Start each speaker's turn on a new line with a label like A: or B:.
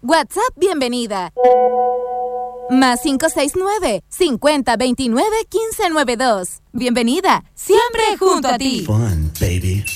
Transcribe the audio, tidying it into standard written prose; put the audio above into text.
A: WhatsApp bienvenida. Más 569-5029-1592. Bienvenida, siempre junto a ti.
B: Fun, baby.